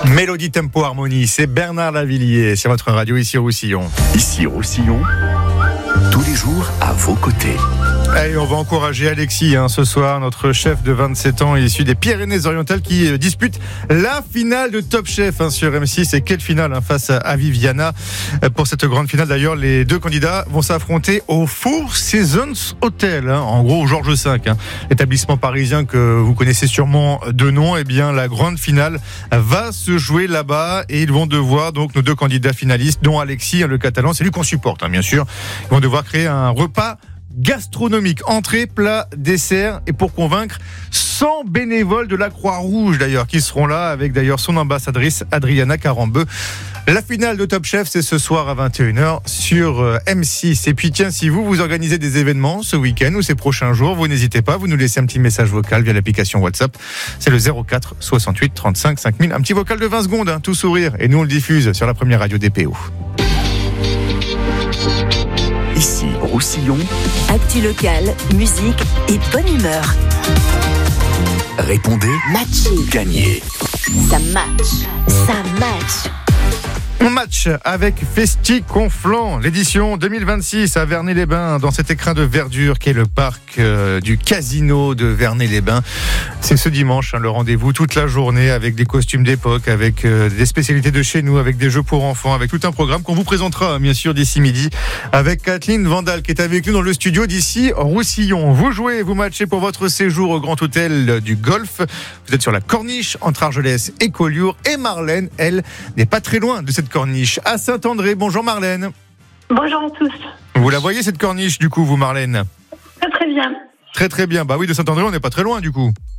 Mélodie Tempo Harmonie, c'est Bernard Lavilliers sur votre radio ici Roussillon. Ici Roussillon, tous les jours à vos côtés. Allez, on va encourager Alexis ce soir, notre chef de 27 ans issu des Pyrénées-Orientales qui dispute la finale de Top Chef sur M6. Et quelle finale face à Viviana. Pour cette grande finale d'ailleurs, les deux candidats vont s'affronter au Four Seasons Hotel, en gros au Georges V, l'établissement parisien que vous connaissez sûrement de nom. Eh bien, la grande finale va se jouer là-bas et ils vont devoir, donc nos deux candidats finalistes, dont Alexis, le catalan, c'est lui qu'on supporte bien sûr, ils vont devoir créer un repas gastronomique, entrée, plat, dessert, et pour convaincre 100 bénévoles de la Croix-Rouge d'ailleurs, qui seront là avec d'ailleurs son ambassadrice Adriana Carambeu. La finale de Top Chef, c'est ce soir à 21h sur M6. Et puis tiens, si vous organisez des événements ce week-end ou ces prochains jours, vous n'hésitez pas, vous nous laissez un petit message vocal via l'application WhatsApp. C'est le 04 68 35 5000. Un petit vocal de 20 secondes, tout sourire. Et nous on le diffuse sur la première radio DPO. Ici Roussillon, actu locale, musique et bonne humeur. répondez, Matché. gagnez. Ça match. On match avec Festi Conflans, l'édition 2026 à Vernay-les-Bains, dans cet écrin de verdure qui est le parc du casino de Vernay-les-Bains. C'est ce dimanche, le rendez-vous toute la journée avec des costumes d'époque, avec des spécialités de chez nous, avec des jeux pour enfants, avec tout un programme qu'on vous présentera bien sûr d'ici midi avec Kathleen Vandal qui est avec nous dans le studio d'ici Roussillon. Vous jouez, vous matchez pour votre séjour au Grand Hôtel du Golfe. Vous êtes sur la Corniche entre Argelès et Collioure et Marlène, elle, n'est pas très loin de cette corniche à Saint-André. Bonjour Marlène. Bonjour à tous. Vous la voyez cette corniche du coup, vous Marlène? Très bien. Très bien. Bah oui, de Saint-André on n'est pas très loin du coup.